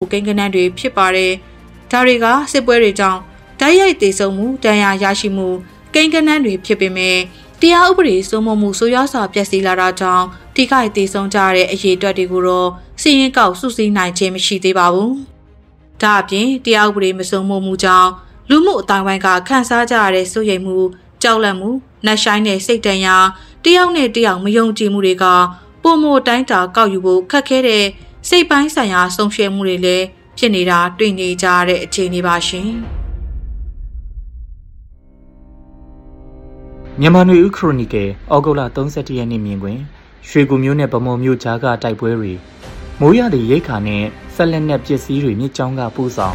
ကိန်းဂဏန်းတွေဖြစ်ပါတယ်။ဒါတွေကစစ်ပွဲတွေကြောင့်တိုက်ရိုက်တည်ဆုံမှုတန်ရာရရှိမှုကိန်းဂဏန်းတွေဖြစ်ပေမဲ့တရားဥပဒေစိုးမိုးမှုဆိုးရွားစွာပျက်စီးလာတာကြောင့်ထိခိုက်တည်ဆုံကြတဲ့အရေးအတွက်တွေကိုတော့စီရင်ကောက်စုစည်းနိုင်ခြင်းမရှိသေးပါဘူး။ဒါအပြင်တရားဥပဒေမစိုးမိုးမှုကြောင့်လူမှုအတိုင်းဝိုင်းကခန်းစားကြရတဲ့စိုးရိမ်မှုကြောက်လန့်မှုနှက်ဆိုင်တဲ့စိတ်တန်ရာတယောက်နဲ့တယောက်မယုံကြည်မှုတွေကပုံမတိုင်းတာကောက်ယူဖို့ခက်ခဲတဲ့စိတ်ပိုင်းဆိုင်ရာဆုံးဖြတ်မှုတွေလည်းဖြစ်နေတာတွေ့နေကြရတဲ့အခြေအနေပါရှင်မြန်မာနွေဦးခရိုနီကယ်ဩဂုတ်လ31ရက်နေ့မြင်တွင်ရွှေကူမျိုးနဲ့ဗမော်မျိုးကြားကတိုက်ပွဲတွေမိုးရသည့်ရိတ်ခါနဲ့ဆက်လက်နဲ့ပစ္စည်းတွေမြစ်ကြောင်းကပို့ဆောင်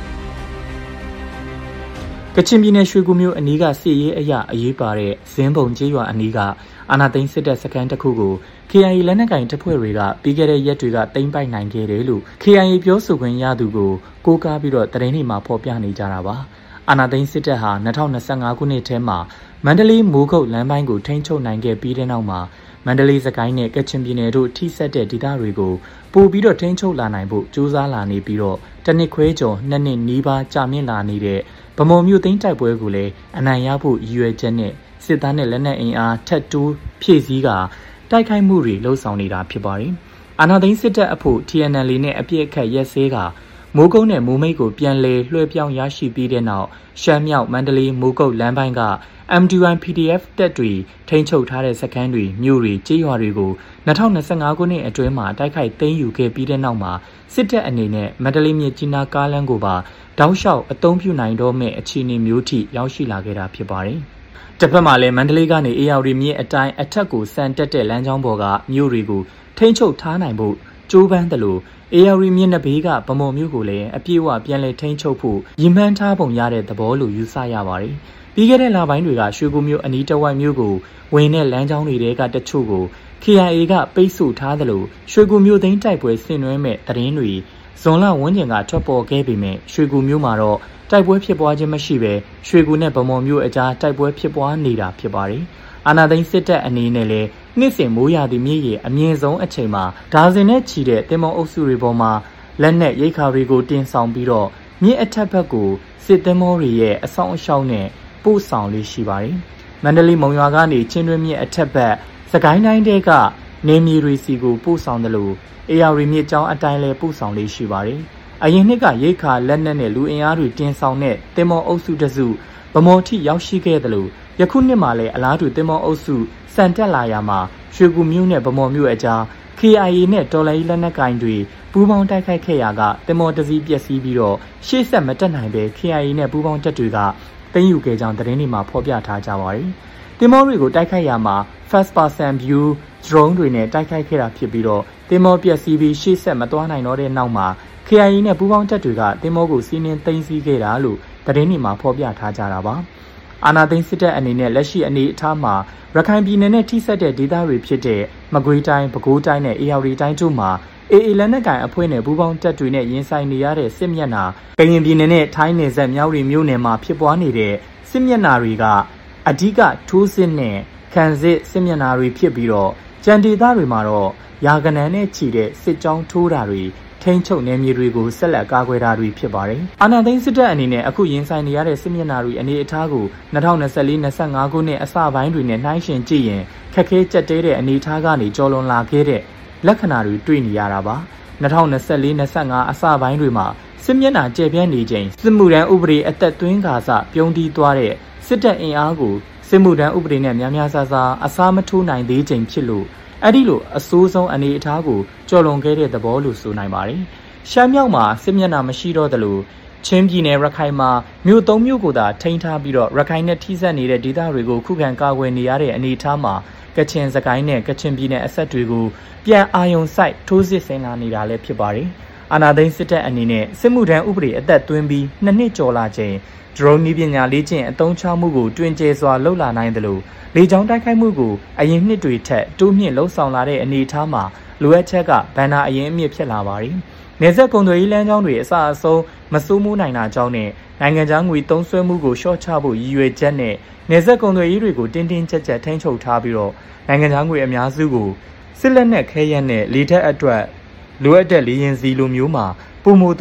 ကချင်ပြည်နယ်ရွှေကူမျိုးအနီးကစစ်ရေးအရေးပါတဲ့ဇင်းပုံကျေးရွာအနီးကအာဏာသိမ်းစစ်တပ်စခန်းတစ်ခုကို KIA လက်နက်ကိုင်တပ်ဖွဲ့တွေကပြီးခဲ့တဲ့ရက်တွေကသိမ်းပိုက်နိုင်ခဲ့တယ်လို့ KIA ပြောဆိုခွင့်ရသူကိုကိုးကားပြီးတော့သတင်းတွေမှာဖော်ပြနေကြတာပါအာဏာသိမ်းစစ်တပ်ဟာ2025ခုနှစ်ထဲမှာမန္တလေးမိုးကုတ်လမ်းပိုင်းကိုထိန်းချုပ်နိုင်ခဲ့ပြီးတဲ့နောက်မှာမန္တလေးစကိုင်းနဲ့ကချင်ပြည်နယ်တို့ထိစပ်တဲ့ဒေသတွေကိုပို့ပြီးတော့ထိန်းချုပ်လာနိုင်ဖို့ကြိုးစားလာနေပြီးတော့တစ်နှစ်ခွဲကျော်2နှစ်နီးပါးကြာမြင့်လာနေတဲ့ဗမော်မြို့သိမ်းတိုက်ပွဲကိုလည်းအနိုင်ရဖို့ရည်ရွယ်ချက်နဲ့စစ်သားနဲ့လက်နက်အင်အားထပ်တိုးဖြည့်ဆည်းကတိုက်ခိုက်မှုတွေလှုံ့ဆော်နေတာဖြစ်ပါတယ်။အာဏာသိမ်းစစ်တပ်အဖို့ TNL နဲ့အပြစ်အခတ်ရက်စဲကမိုးကုတ်နဲ့မိုးမိတ်ကိုပြန်လည်လွှဲပြောင်းရရှိပြီးတဲ့နောက်ရှမ်းမြောက်မန္တလေးမိုးကုတ်လမ်းပိုင်းက MDY PDF တပ်တွေထိန်းချုပ်ထားတဲ့စခန်းတွေမြို့တွေကြေးရွာတွေကို2025ခုနှစ်အတွင်းမှာတိုက်ခိုက်သိမ်းယူခဲ့ပြီးတဲ့နောက်မှာစစ်တပ်အနေနဲ့မန္တလေးမြစ်ကြီးနားကားလမ်းကိုပါတောက်လျှောက်အသုံးပြုနိုင်တော့မဲ့အခြေအနေမျိုးထိရောက်ရှိလာခဲ့တာဖြစ်ပါတယ်။တစ်ဖက်မှာလည်းမန္တလေးကနေအေရဝတီမြစ်အတိုင်းအထက်ကိုဆန်တက်တဲ့လမ်းကြောင်းပေါ်ကမြို့တွေကိုထိန်းချုပ်ထားနိုင်ဖို့ကြိုးပမ်းတယ်လို့အေရဝတီမြစ်နှစ်ဘေးကဗမော်မြို့ကိုလည်းအပြည့်အဝပြန်လည်ထိန်းချုပ်ဖို့ရည်မှန်းထားပုံရတဲ့သဘောလို့ယူဆရပါတယ်။ပြီးခဲ့တဲ့လပိုင်းတွေကရွှေကူမြို့အနီးတစ်ဝိုက်မြို့ကိုဝင်တဲ့လမ်းကြောင်းတွေကတချို့ကို KIA ကပိတ်ဆို့ထားတယ်လို့ရွှေကူမြို့သိမ်းတိုက်ပွဲဆင်နွှဲမဲ့သတင်းတွေဇွန်လဝန်းကျင်ကထွက်ပေါ်ခဲ့ပေမဲ့ရွှေကူမြို့မှာတော့တိုက်ပွဲဖြစ်ပွားခြင်းမရှိဘဲရွှေကူနဲ့ဗမော်မြို့အကြားတိုက်ပွဲဖြစ်ပွားနေတာဖြစ်ပါတယ်။အာဏာသိမ်းစစ်တပ်အနေနဲ့လည်းနှစ်စဉ်မိုးရာသီမြစ်ရေအမြင့်ဆုံးအချိန်မှာဒါဇင်နဲ့ချီတဲ့တင်မောအုပ်စုတွေပေါ်မှာလက်နက်ရိတ်ခါတွေကိုတင်ဆောင်ပြီးတော့မြစ်အထက်ဘက်ကိုစစ်တင်မောတွေရဲ့အဆောင်အရှောက်နဲ့ပို့ဆောင်လေးရှိပါတယ်။မန္တလေးမုံရွာကနေချင်းတွင်းမြစ်အထက်ဘက်စကိုင်းတိုင်းတဲကနေမြေရီစီကိုပို့ဆောင်တယ်လို့အေရဝတီမြစ်ကြောင်းအတိုင်းလဲပို့ဆောင်လေးရှိပါတယ်။အရင်နှစ်ကရိတ်ခါလက်နက်နဲ့လူအင်အားတွေတင်ဆောင်တဲ့တင်မောအုပ်စုတစုဗမော်ထိရောက်ရှိခဲ့တယ်လို့ယခုနှစ်မှာလည်းအလားတူတင်မောအုပ်စုစံတက်လာရမှာရွှေကူမြို့နဲ့ဗမော်မြို့အကြား KIA နဲ့တော်လိုင်းလက်နက်ကင်တွေပူးပေါင်းတိုက်ခိုက်ခဲ့ရာကတင်မော်တစည်းပျက်စီးပြီးတော့ရှေ့ဆက်မတက်နိုင်ပဲ KIA နဲ့ပူးပေါင်းတပ်တွေကသိမ်းယူခဲ့ကြောင်းသတင်းတွေမှာဖော်ပြထားကြပါတယ်။တင်မောတွေကိုတိုက်ခိုက်ရမှာ first person view drone တွေနဲ့တိုက်ခိုက်ခဲ့တာဖြစ်ပြီးတော့တင်မောပျက်စီးပြီးရှေ့ဆက်မသွားနိုင်တော့တဲ့နောက်မှာ KIA နဲ့ပူးပေါင်းတပ်တွေကတင်မောကိုစီးနင်းသိမ်းဆည်းခဲ့တာလို့သတင်းတွေမှာဖော်ပြထားကြတာပါ။အာဏာသိမ်းစစ်တပ်အနေနဲ့လက်ရှိအနေအထားမှာရခိုင်ပြည်နယ်နဲ့ထိစပ်တဲ့ဒေသတွေဖြစ်တဲ့မကွေးတိုင်းပဲခူးတိုင်းနဲ့အေရဝတီတိုင်းတို့မှာAA လက်နက်ကိုင်အဖွဲ့နဲ့ပူးပေါင်းတပ်တွေနဲ့ရင်ဆိုင်နေရတဲ့စစ်မျက်နှာကရင်ပြည်နယ်နဲ့ထိုင်းနယ်စပ်မြောက်ရီမြို့နယ်မှာဖြစ်ပွားနေတဲ့စစ်မျက်နှာတွေကအဓိကထိုးစစ်နဲ့ခံစစ်စစ်မျက်နှာတွေဖြစ်ပြီးတော့ကြံဒေသတွေမှာတော့ရာဂဏန်းနဲ့ချီတဲ့စစ်ကြောင်းထိုးတာတွေထိန်းချုပ်နယ်မြေတွေကိုဆက်လက်ကာကွယ်တာတွေဖြစ်ပါတယ်။အာဏာသိမ်းစစ်တပ်အနေနဲ့အခုရင်ဆိုင်နေရတဲ့စစ်မျက်နှာတွေအနေအထားကို2024-25ခုနှစ်အစပိုင်းတွေနဲ့နှိုင်းယှဉ်ကြည့်ရင်ခက်ခဲကြက်တဲတဲ့အနေအထားကနေကျော်လွန်လာခဲ့တဲ့လက္ခဏာတွေတွေ့နေရတာပါ။2024-25အစပိုင်းတွေမှာစစ်မျက်နှာကျယ်ပြန့်နေချိန်စစ်မှုထမ်းဥပဒေအသက်သွင်းကာစပြုံးတီးသွားတဲ့စစ်တပ်အင်အားကိုစစ်မှုထမ်းဥပဒေနဲ့များများစားစားအစားမထိုးနိုင်သေးချိန်ဖြစ်လို့အဲ့ဒီလိုအဆိုးဆုံးအနေအထားကိုကျော်လွန်ခဲ့တဲ့သဘောလို့ဆိုနိုင်ပါတယ်။ရှမ်းမြောက်မှာစစ်မျက်နှာမရှိတော့သလိုချင်းပြည်နယ်ရခိုင်မှာမြို့၃မြို့ကိုသာထိန်းထားပြီးတော့ရခိုင်နဲ့ထိစပ်နေတဲ့ဒေသတွေကိုခုခံကာကွယ်နေရတဲ့အနေအထားမှာကချင်စကိုင်းနဲ့ကချင်ပြည်နယ်အဆက်တွေကိုပြန်အာရုံစိုက်ထိုးစစ်ဆင်လာနေတာလည်းဖြစ်ပါတယ်။အာဏာသိမ်းစစ်တပ်အနေနဲ့စစ်မှုထမ်းဥပဒေအသက်သွင်းပြီး2နှစ်ကျော်လာချိန်ဒရုန်းနည်းပညာလေ့ကျင့်အသုံးချမှုကိုတွင်ကျယ်စွာလှုပ်လာနိုင်တယ်လို့လေကြောင်းတိုက်ခိုက်မှုကိုအရင်နှစ်တွေထက်တိုးမြင့်လှုပ်ဆောင်လာတဲ့အနေအထားမှာလိုအပ်ချက်ကဘန်နာအရင်အမြင့်ဖြစ်လာပါတယ်။နယ်စပ်ကုန်သွယ်ရေးလမ်းကြောင်းတွေအစအဆုံးမစိုးမိုးနိုင်တာကြောင့်နဲ့နိုင်ငံခြားငွေသုံးစွဲမှုကိုလျှော့ချဖို့ရည်ရွယ်ချက်နဲ့နယ်စပ်ကုန်သွယ်ရေးတွေကိုတင်းတင်းကျပ်ကျပ်ထိန်းချုပ်ထားပြီးတော့နိုင်ငံခြားငွေအများစုကိုစစ်လက်နက်ခဲယမ်းနဲ့လေတပ်အတွက်လိုအပ်တဲ့လေယာဉ်စီလိုမျိုးမှာပုံမ